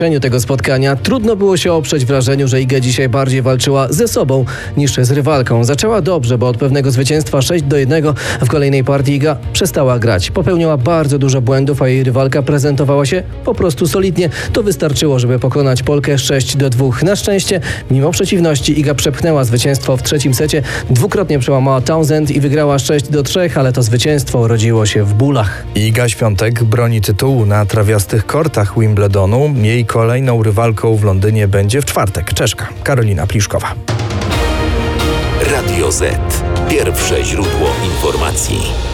tego spotkania trudno było się oprzeć wrażeniu, że Iga dzisiaj bardziej walczyła ze sobą niż z rywalką. Zaczęła dobrze, bo od pewnego zwycięstwa 6-1 w kolejnej partii Iga przestała grać. Popełniała bardzo dużo błędów, a jej rywalka prezentowała się po prostu solidnie. To wystarczyło, żeby pokonać Polkę 6-2. Na szczęście, mimo przeciwności, Iga przepchnęła zwycięstwo w trzecim secie. Dwukrotnie przełamała Townsend i wygrała 6-3, ale to zwycięstwo rodziło się w bólach. Iga Świątek broni tytułu na trawiastych kortach Wimbledonu. Jej kolejną rywalką w Londynie będzie w czwartek Czeszka Karolina Pliszkowa. Radio Z. Pierwsze źródło informacji.